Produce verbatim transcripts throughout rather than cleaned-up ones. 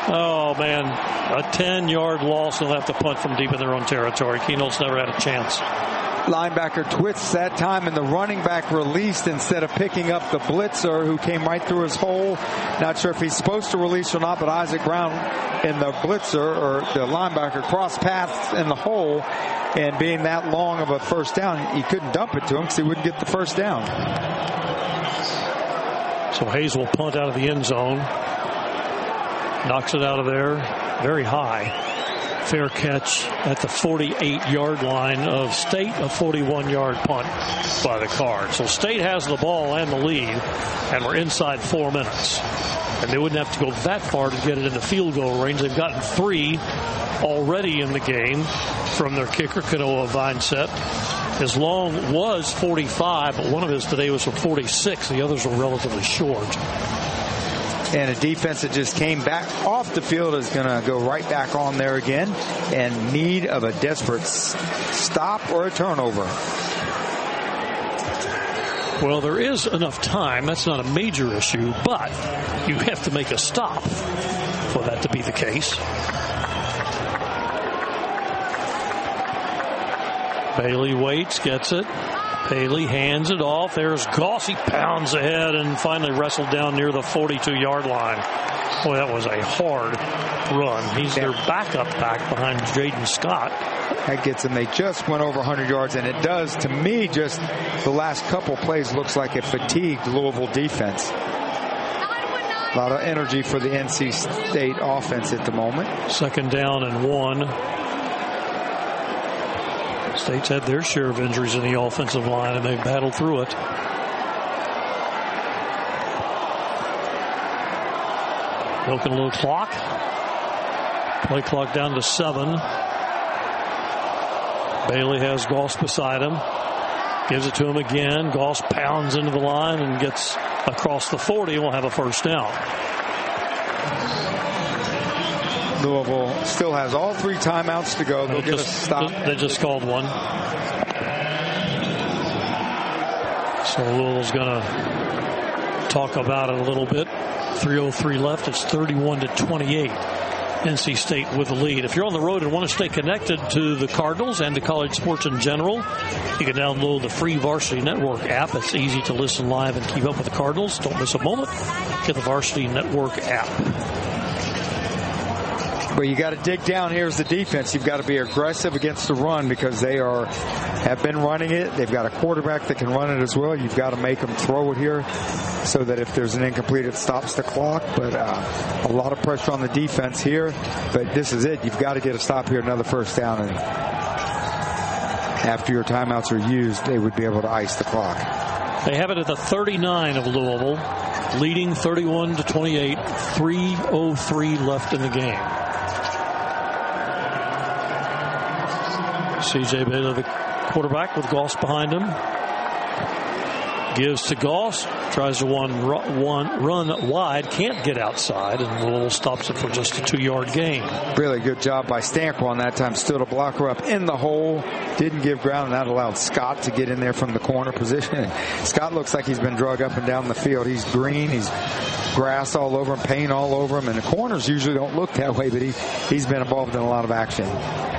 Oh, man. A ten-yard loss. They'll have to punt from deep in their own territory. Keno's never had a chance. Linebacker twists that time, and the running back released instead of picking up the blitzer who came right through his hole. Not sure if he's supposed to release or not, but Isaac Brown and the blitzer or the linebacker crossed paths in the hole, and being that long of a first down, he couldn't dump it to him because he wouldn't get the first down. So Hayes will punt out of the end zone. Knocks it out of there very high. Fair catch at the forty-eight-yard line of State, a forty-one-yard punt by the Cards. So State has the ball and the lead, and we're inside four minutes. And they wouldn't have to go that far to get it into field goal range. They've gotten three already in the game from their kicker, Kanoa Vincent. His long was forty-five, but one of his today was from forty-six. The others were relatively short. And a defense that just came back off the field is going to go right back on there again in need of a desperate stop or a turnover. Well, there is enough time. That's not a major issue, but you have to make a stop for that to be the case. Bailey waits, gets it. Bailey hands it off. There's Goss. He pounds ahead and finally wrestled down near the forty-two-yard line. Boy, that was a hard run. He's their backup back behind Jaden Scott. That gets them. They just went over one hundred yards, and it does, to me, just the last couple plays looks like a fatigued Louisville defense. A lot of energy for the N C State offense at the moment. Second down and one. State's had their share of injuries in the offensive line, and they've battled through it. Milking a little clock. Play clock down to seven. Bailey has Goss beside him. Gives it to him again. Goss pounds into the line and gets across the forty and will have a first down. Louisville still has all three timeouts to go. They'll get a stop. They just called one. So Louisville's going to talk about it a little bit. three oh three left. It's thirty-one to twenty-eight. N C State with the lead. If you're on the road and want to stay connected to the Cardinals and to college sports in general, you can download the free Varsity Network app. It's easy to listen live and keep up with the Cardinals. Don't miss a moment. Get the Varsity Network app. But you got to dig down here as the defense. You've got to be aggressive against the run because they are have been running it. They've got a quarterback that can run it as well. You've got to make them throw it here so that if there's an incomplete, it stops the clock. But uh, a lot of pressure on the defense here. But this is it. You've got to get a stop here, another first down. And after your timeouts are used, they would be able to ice the clock. They have it at the thirty-nine of Louisville, leading thirty-one to twenty-eight. three oh three left in the game. C J Bailey, the quarterback, with Goss behind him. Gives to Goss. Tries to one, one run wide. Can't get outside. And Louisville stops it for just a two-yard gain. Really good job by Stanquan that time. Stood a blocker up in the hole. Didn't give ground. And that allowed Scott to get in there from the corner position. Scott looks like he's been drug up and down the field. He's green. He's grass all over him. Paint all over him. And the corners usually don't look that way. But he, he's been involved in a lot of action.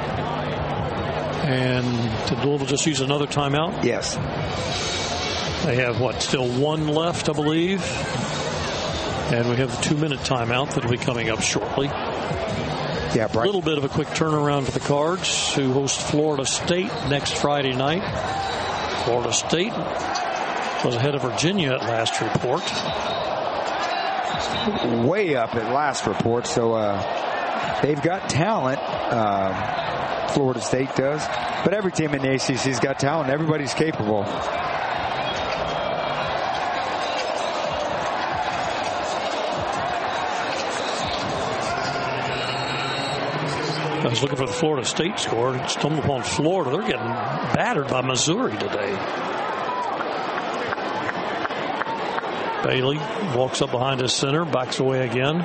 And did Louisville just use another timeout? Yes. They have, what, still one left, I believe. And we have a two-minute timeout that will be coming up shortly. Yeah, a little bit of a quick turnaround for the Cards, who host Florida State next Friday night. Florida State was ahead of Virginia at last report. Way up at last report, so uh, they've got talent. Uh, Florida State does, but every team in the A C C's got talent. Everybody's capable. I was looking for the Florida State score and stumbled upon Florida. They're getting battered by Missouri today. Bailey walks up behind his center, backs away again.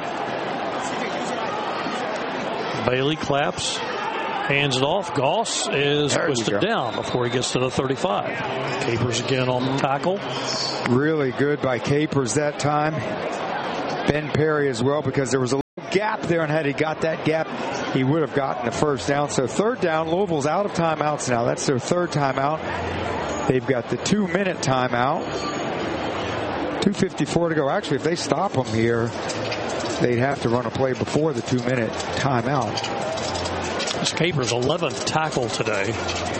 Bailey claps. Hands it off. Goss is twisted down before he gets to the thirty-five. Capers again on the tackle. Really good by Capers that time. Ben Perry as well, because there was a little gap there, and had he got that gap, he would have gotten the first down. So third down, Louisville's out of timeouts now. That's their third timeout. They've got the two-minute timeout. two fifty-four to go. Actually, if they stop them here, they'd have to run a play before the two-minute timeout. This Capers' eleventh tackle today.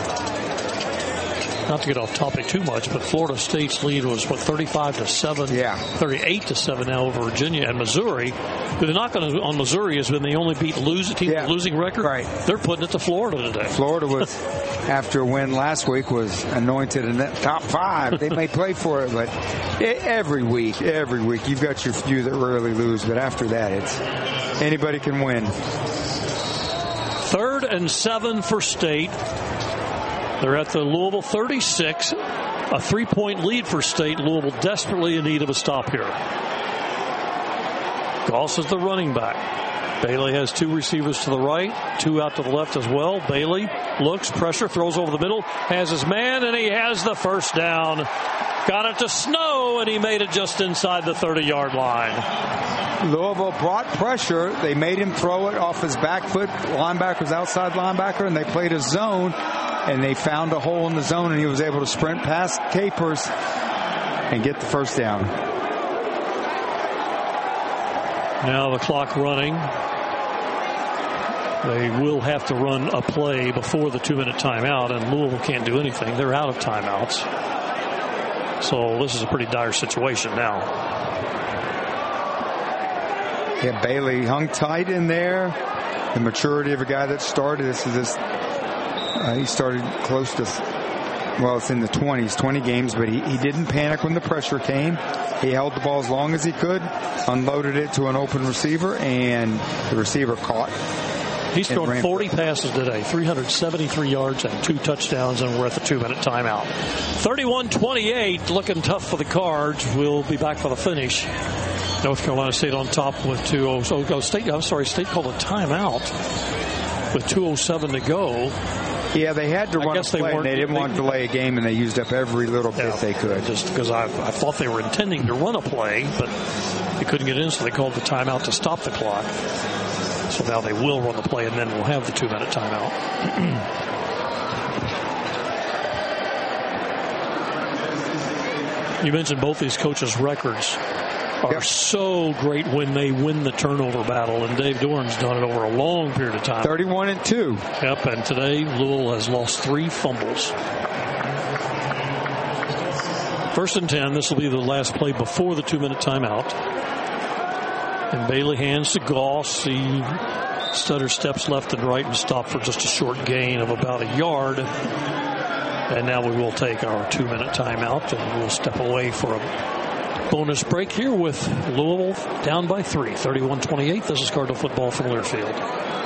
Not to get off topic too much, but Florida State's lead was, what, thirty-five to seven? Yeah. thirty-eight to seven now over Virginia. And Missouri, the knock on, on Missouri is when they only beat lose, a team yeah. with a losing record. Right. They're putting it to Florida today. Florida was, after a win last week, was anointed in that top five. They may play for it, but every week, every week, you've got your few that rarely lose. But after that, it's anybody can win. Third and seven for State. They're at the Louisville thirty-six. A three-point lead for State. Louisville desperately in need of a stop here. Goss is the running back. Bailey has two receivers to the right, two out to the left as well. Bailey looks, pressure, throws over the middle, has his man, and he has the first down. Got it to Snow, and he made it just inside the thirty-yard line. Louisville brought pressure. They made him throw it off his back foot. Linebacker's outside linebacker, and they played a zone. And they found a hole in the zone, and he was able to sprint past Capers and get the first down. Now the clock running. They will have to run a play before the two-minute timeout, and Louisville can't do anything. They're out of timeouts. So this is a pretty dire situation now. Yeah, Bailey hung tight in there. The maturity of a guy that started. This is this. Uh, he started close to, well, it's in the twenties, twenty games, but he, he didn't panic when the pressure came. He held the ball as long as he could, unloaded it to an open receiver, and the receiver caught. He's thrown forty passes today, three hundred seventy-three yards and two touchdowns, and we're at the two-minute timeout. thirty-one twenty-eight, looking tough for the Cards. We'll be back for the finish. North Carolina State on top with two oh. Oh, State, I'm sorry, State called a timeout with two oh seven to go. Yeah, they had to run a play. They, they didn't they, want to delay a game, and they used up every little bit yeah, they could. Just because I, I thought they were intending to run a play, but they couldn't get in, so they called the timeout to stop the clock. So now they will run the play, and then we'll have the two-minute timeout. You mentioned both these coaches' records are yep. so great when they win the turnover battle, and Dave Doran's done it over a long period of time. thirty-one and two. Yep, and today Louisville has lost three fumbles. First and ten, this will be the last play before the two-minute timeout. And Bailey hands to Goss. He stutter steps left and right and stop for just a short gain of about a yard. And now we will take our two-minute timeout, and we'll step away for a bonus break here with Louisville down by three, thirty-one twenty-eight. This is Cardinal football from Learfield.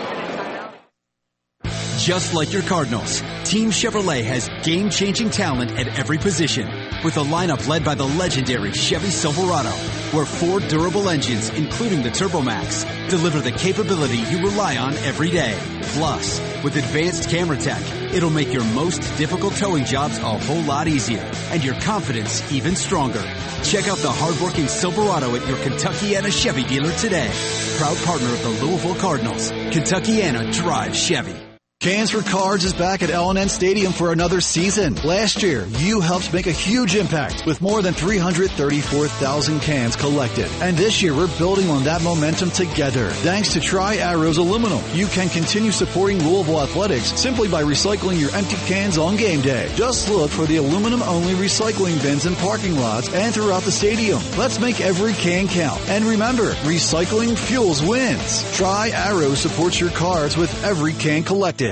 Just like your Cardinals, Team Chevrolet has game-changing talent at every position, with a lineup led by the legendary Chevy Silverado, where four durable engines, including the TurboMax, deliver the capability you rely on every day. Plus, with advanced camera tech, it'll make your most difficult towing jobs a whole lot easier, and your confidence even stronger. Check out the hardworking Silverado at your Kentuckiana Chevy dealer today. Proud partner of the Louisville Cardinals. Kentuckiana drives Chevy. Cans for Cards is back at L and N Stadium for another season. Last year, you helped make a huge impact with more than three hundred thirty-four thousand cans collected. And this year, we're building on that momentum together. Thanks to Tri-Arrows Aluminum, you can continue supporting Louisville athletics simply by recycling your empty cans on game day. Just look for the aluminum-only recycling bins in parking lots and throughout the stadium. Let's make every can count. And remember, recycling fuels wins. Tri-Arrows supports your cards with every can collected.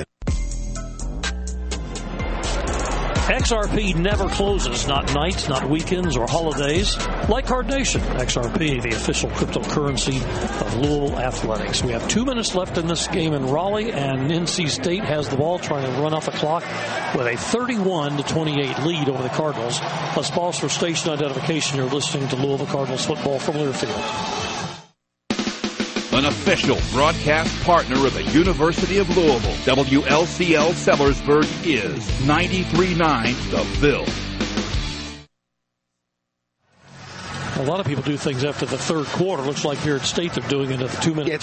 X R P never closes, not nights, not weekends, or holidays. Like Card Nation, X R P, the official cryptocurrency of Louisville Athletics. We have two minutes left in this game in Raleigh, and N C State has the ball trying to run off the clock with a thirty-one to twenty-eight lead over the Cardinals. Let's pause for station identification. You're listening to Louisville Cardinals football from Learfield. An official broadcast partner of the University of Louisville, W L C L Sellersburg is ninety-three point nine The Ville. A lot of people do things after the third quarter. Looks like here at State they're doing it at the two-minute